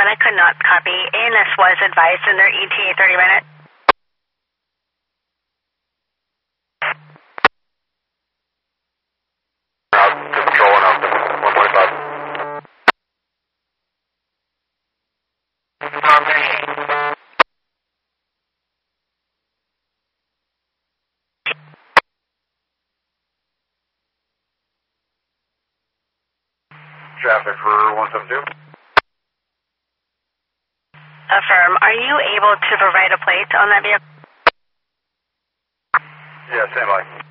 I could not copy. ANS was advised in their ETA 30 minutes. Controlling out 125. Traffic for 172. Affirm. Are you able to provide a plate on that vehicle? Yeah, stand by.